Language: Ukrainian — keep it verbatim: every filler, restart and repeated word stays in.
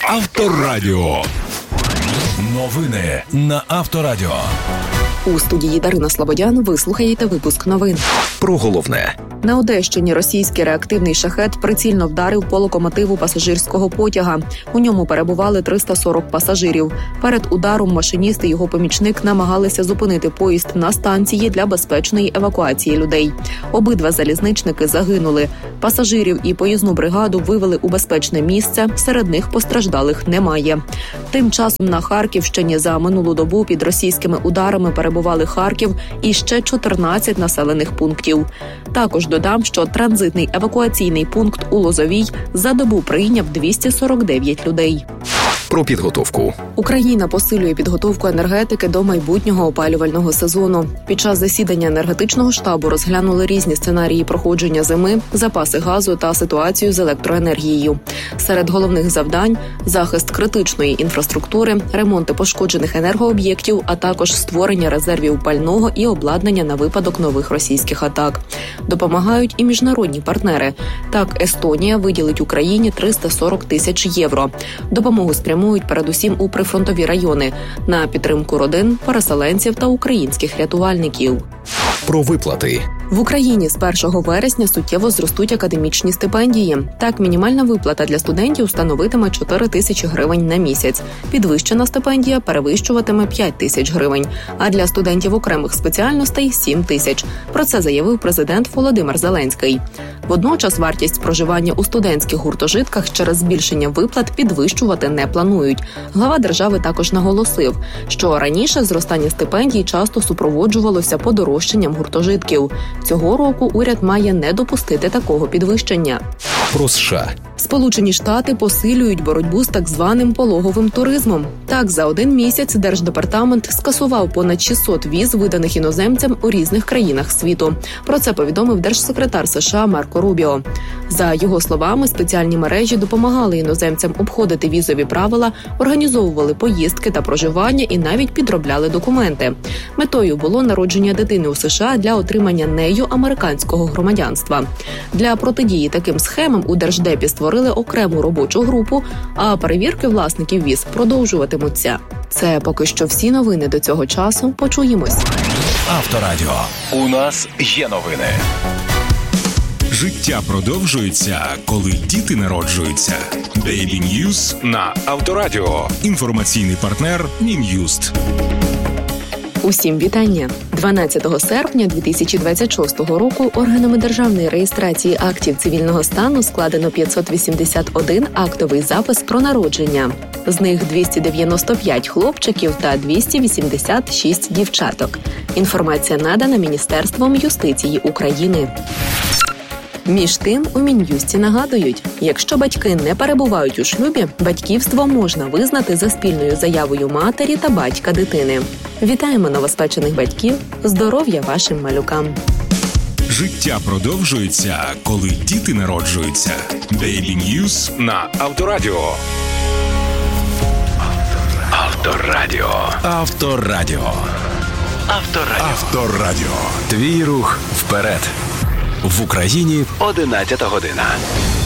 Авторадіо. Новини на Авторадіо. У студії Дарина Слободян ви слухаєте випуск новин. Про головне. На Одещині російський реактивний шахед прицільно вдарив по локомотиву пасажирського потяга. У ньому перебували триста сорок пасажирів. Перед ударом машиніст і його помічник намагалися зупинити поїзд на станції для безпечної евакуації людей. Обидва залізничники загинули. Пасажирів і поїзну бригаду вивели у безпечне місце, серед них постраждалих немає. Тим часом на Харківщині за минулу добу під російськими ударами перебували Харків і ще чотирнадцять населених пунктів. Також додам, що транзитний евакуаційний пункт у Лозовій за добу прийняв двісті сорок дев'ять людей. Про підготовку. Україна посилює підготовку енергетики до майбутнього опалювального сезону. Під час засідання енергетичного штабу розглянули різні сценарії проходження зими, запаси газу та ситуацію з електроенергією. Серед головних завдань – захист критичної інфраструктури, ремонти пошкоджених енергооб'єктів, а також створення резервів пального і обладнання на випадок нових російських атак. Допомагають і міжнародні партнери. Так, Естонія виділить Україні триста сорок тисяч євро. Допомогу спрямують передусім у прифронтові райони на підтримку родин, переселенців та українських рятувальників. Про виплати. В Україні з першого вересня суттєво зростуть академічні стипендії. Так, мінімальна виплата для студентів становитиме чотири тисячі гривень на місяць. Підвищена стипендія перевищуватиме п'ять тисяч гривень, а для студентів окремих спеціальностей – сім тисяч. Про це заявив президент Володимир Зеленський. Водночас вартість проживання у студентських гуртожитках через збільшення виплат підвищувати не планують. Глава держави також наголосив, що раніше зростання стипендій часто супроводжувалося подорожчанням гуртожитків. Цього року уряд має не допустити такого підвищення. Про США. Сполучені Штати посилюють боротьбу з так званим пологовим туризмом. Так, за один місяць Держдепартамент скасував понад шістсот віз, виданих іноземцям у різних країнах світу. Про це повідомив держсекретар США Марко Рубіо. За його словами, спеціальні мережі допомагали іноземцям обходити візові правила, організовували поїздки та проживання і навіть підробляли документи. Метою було народження дитини у США для отримання нею американського громадянства. Для протидії таким схемам у Держдепі створили окрему робочу групу, а перевірки власників віз продовжуватимуться. Це поки що всі новини до цього часу. Почуємось. Авторадіо. У нас є новини. Життя продовжується, коли діти народжуються. Baby News на Авторадіо. Інформаційний партнер Мін'юст. Усім вітання! дванадцятого серпня дві тисячі двадцять шостого року органами державної реєстрації актів цивільного стану складено п'ятсот вісімдесят один актовий запис про народження. З них двісті дев'яносто п'ять хлопчиків та двісті вісімдесят шість дівчаток. Інформація надана Міністерством юстиції України. Між тим, у Мін'юсті нагадують, якщо батьки не перебувають у шлюбі, батьківство можна визнати за спільною заявою матері та батька дитини. Вітаємо новоспечених батьків, здоров'я вашим малюкам. Життя продовжується, коли діти народжуються. Baby News на Авторадіо. Авторадіо. Авторадіо. Авторадіо. Авторадіо. Твій рух вперед. В Україні одинадцята година.